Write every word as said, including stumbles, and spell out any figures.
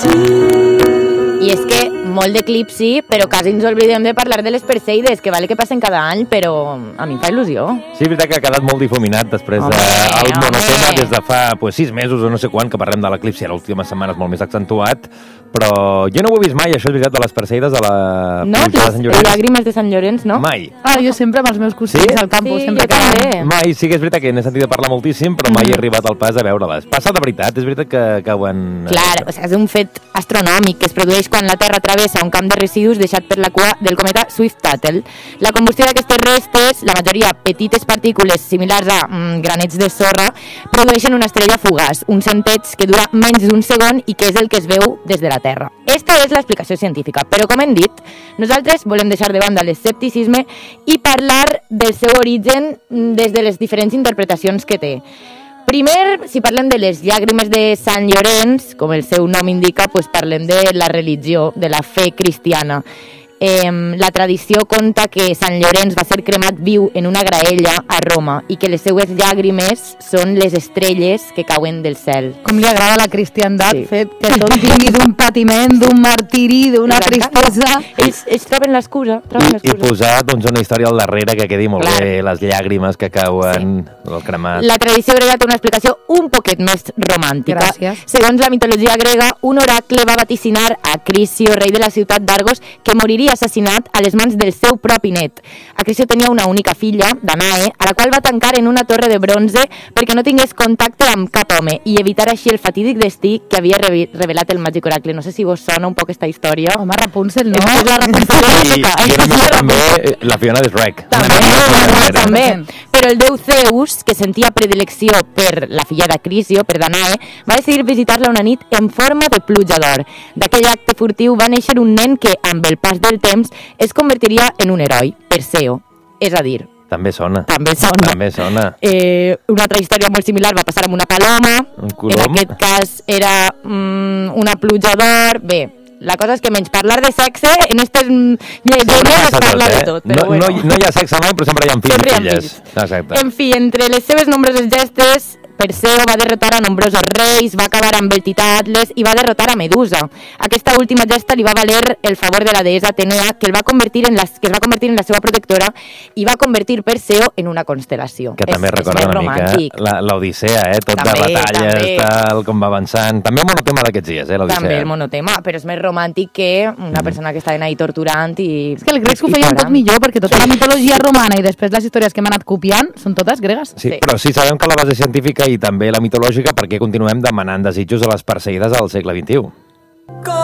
I és que molt d'eclipsi, però quasi ens oblidem de parlar de les Perseides, que vale que passen cada any, però a mi em fa il·lusió. Sí, és veritat que ha quedat molt difuminat després del de, monotema des de fa pues, sis mesos o no sé quan que parlem de l'eclipsi, a l'última setmana és molt més accentuat, però jo no ho he vist mai, això és veritat, de les Perseides de la no, de Sant Llorenç. No, les llàgrimes de Sant Llorenç, no? Mai. Ah, jo sempre amb els meus cosins sí? al campus, sí, sempre que també. Mai, sí que és veritat que n'he sentit a parlar moltíssim, però mai he arribat al pas a veure-les. Passa de veritat, és veritat que, que ho han... Clar, o sigui, és un fet astronòmic que es produeix quan la Terra travessa un camp de residus deixat per la cua del cometa Swift-Tuttle. La combustió d'aquestes restes, la majoria petites partícules similars a mm, granets de sorra, produeixen una estrella fugaç, un centeig que dura menys d'un segon i que és el que es veu des de la Terra. Esta és l'explicació científica, però com hem dit, nosaltres volem deixar de banda l'escepticisme i parlar del seu origen des de les diferents interpretacions que té. Primer, si parlem de les llàgrimes de Sant Llorenç, com el seu nom indica, pues parlem de la religió, de la fe cristiana. Eh, la tradició conta que Sant Llorenç va ser cremat viu en una graella a Roma i que les seues llàgrimes són les estrelles que cauen del cel. Com li agrada a la cristiandat, sí. fet que tot vingui d'un patiment, d'un martiri, d'una tristesa. Ells, ells troben l'excusa. I, I posar doncs, una història al darrere que quedi molt Clar. bé, les llàgrimes que cauen sí. del cremat. La tradició grega té una explicació un poquet més romàntica. Gràcies. Segons la mitologia grega, un oracle va vaticinar a Crisio, rei de la ciutat d'Argos, que moriria assassinat a les mans del seu propi net. Acrisio tenia una única filla, Danae, a la qual va tancar en una torre de bronze perquè no tingués contacte amb cap home i evitar així el fatídic destí que havia revelat el màgic oracle. No sé si vos sona un poc aquesta història. Home, Rapunzel, no? És la Rapunzel. I, i una mica també la Fiona de Shrek. També, també, també. Però el déu Zeus, que sentia predilecció per la filla d'Acrisio, per Danae, va decidir visitar-la una nit en forma de pluja d'or. D'aquell acte furtiu va néixer un nen que, amb el pas del temps, es convertiria en un heroi, Perseo. És a dir... També sona. També sona. També sona. Eh, una altra història molt similar va passar amb una paloma. Un colom. En aquest cas era mm, una pluja d'or. Bé, la cosa és que menys parlar de sexe, en aquestes llegendes es parla eh? de tot. No, Però bueno. no, no hi ha sexe mai, però sempre hi ha fills Sempre i hi ha filles. fills. Exacte. En fi, entre les seves nombroses gestes, Perseo va derrotar a nombrosos reis, va acabar amb el tità Atles i va derrotar a Medusa. Aquesta última gesta li va valer el favor de la deessa Atenea, que, el va convertir en la, que es va convertir en la seva protectora i va convertir Perseo en una constel·lació. Que també és, recorda és una romàntic. mica l'Odissea, eh? Tot també, de batalles, també. tal, com va avançant. També el monotema d'aquests dies, eh, l'Odissea. També el monotema, però és més romàntic que una mm. persona que està ahí torturant i... És que els grecs ho feien tot millor, perquè tota sí. la mitologia romana i després les històries que hem anat copiant són totes gregues. Sí, sí, però sí sabem que la base científica i també la mitològica, perquè continuem demanant desitjos a les Perseides al segle vint-i-u.